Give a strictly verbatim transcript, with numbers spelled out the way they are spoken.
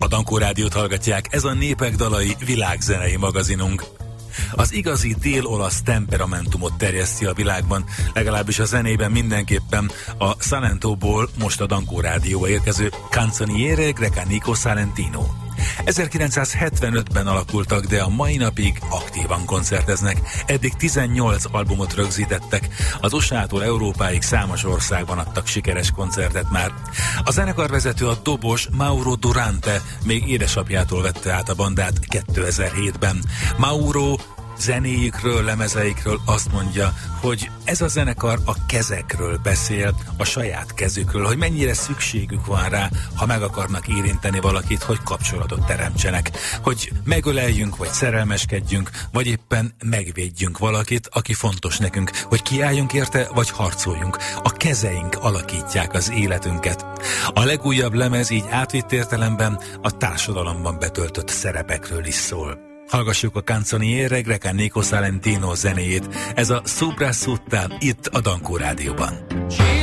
Dankó Rádiót hallgatják, ez a Népek dalai világzenei magazinunk. Az igazi dél-olasz temperamentumot terjeszti a világban, legalábbis a zenében mindenképpen a Salentóból most a Dankó Rádióba érkező Canzoniere Grecanico Salentino. ezerkilencszázhetvenötben alakultak, de a mai napig aktívan koncerteznek. Eddig tizennyolc albumot rögzítettek, az u es á-tól Európáig számos országban adtak sikeres koncertet már. A zenekarvezető, a dobos Mauro Durante még édesapjától vette át a bandát kétezer-hétben. Mauro zenéjükről, lemezeikről azt mondja, hogy ez a zenekar a kezekről beszél, a saját kezükről, hogy mennyire szükségük van rá, ha meg akarnak érinteni valakit, hogy kapcsolatot teremtsenek, hogy megöleljünk, vagy szerelmeskedjünk, vagy éppen megvédjünk valakit, aki fontos nekünk, hogy kiálljunk érte, vagy harcoljunk. A kezeink alakítják az életünket. A legújabb lemez így átvitt értelemben a társadalomban betöltött szerepekről is szól. Hallgassuk a Canzoniere Grecanico Salentino zenéjét. Ez a Soprassuta itt a Dankó Rádióban.